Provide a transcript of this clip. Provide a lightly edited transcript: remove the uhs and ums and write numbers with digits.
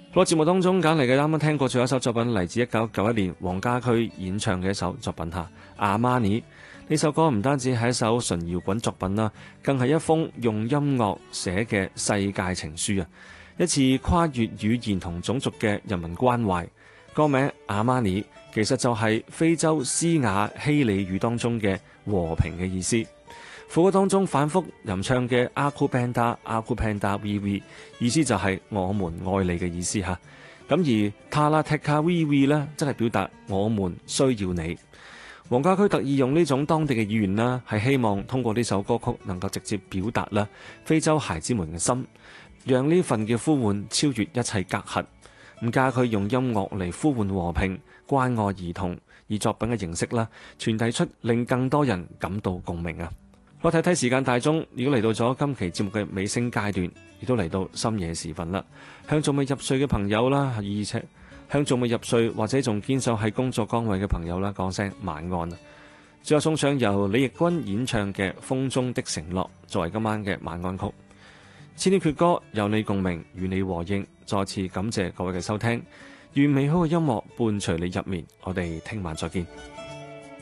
好，節目當中揀嚟嘅啱啱聽過最後一首作品，嚟自1991年黃家駒演唱嘅一首作品《阿瑪尼》。呢首歌唔單止係一首純搖滾作品啦，更係一封用音樂寫嘅世界情書啊！一次跨越語言同種族嘅人民關懷。歌名阿瑪尼其實就係非洲斯瓦希里語當中嘅和平嘅意思。副歌當中反覆吟唱嘅阿庫潘達阿庫潘達 VV 意思就係我們愛你嘅意思嚇。咁而塔拉踢卡 VV 呢，則係表達我們需要你。黃家駒特意用呢種當地嘅語言啦，係希望通過呢首歌曲能夠直接表達啦非洲孩子們嘅心，讓呢份嘅呼喚超越一切隔閡。咁家駒用音樂嚟呼喚和平、關愛兒童，以作品嘅形式啦，傳遞出令更多人感到共鳴啊！我睇睇時間大鐘，如果嚟到咗今期節目嘅尾聲階段，亦都嚟到深夜時分啦。向仲未入睡嘅朋友啦，而且向仲未入睡或者仲堅守喺工作崗位嘅朋友啦，講聲晚安啊！最後送上由李翊君演唱嘅《風中的承諾》作為今晚嘅晚安曲。千年闕歌有你共鳴，與你和應。再次感謝各位嘅收聽，願美好嘅音樂伴隨你入眠。我哋聽晚再見。